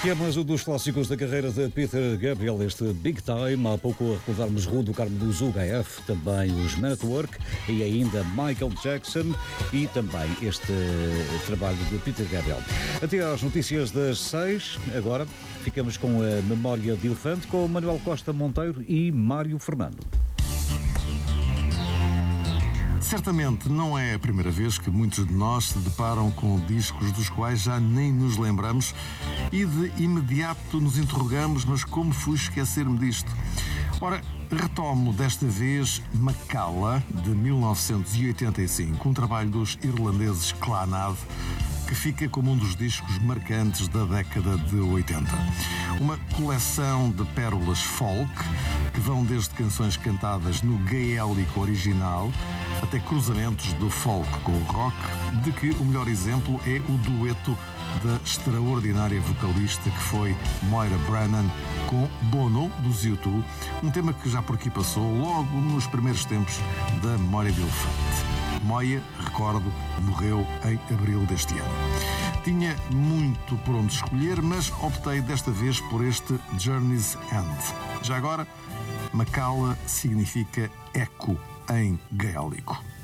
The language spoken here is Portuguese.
Que é mais um dos clássicos da carreira de Peter Gabriel, este Big Time. Há pouco recordarmos Rua do Carmo dos UHF, também os Men at Work e ainda Michael Jackson e também este trabalho de Peter Gabriel. Até às notícias das 6, agora ficamos com a Memória de Elefante com Manuel Costa Monteiro e Mário Fernando. Certamente não é a primeira vez que muitos de nós se deparam com discos dos quais já nem nos lembramos e de imediato nos interrogamos, mas como fui esquecer-me disto? Ora, retomo desta vez Macalla, de 1985, um trabalho dos irlandeses Clannad, que fica como um dos discos marcantes da década de 80. Uma coleção de pérolas folk, que vão desde canções cantadas no gaélico original até cruzamentos do folk com o rock, de que o melhor exemplo é o dueto da extraordinária vocalista que foi Moira Brennan com Bono, dos U2, um tema que já por aqui passou logo nos primeiros tempos da Memória de Elefante. Moia, recordo, morreu em abril deste ano. Tinha muito por onde escolher, mas optei desta vez por este Journey's End. Já agora, Macalla significa eco em gaélico.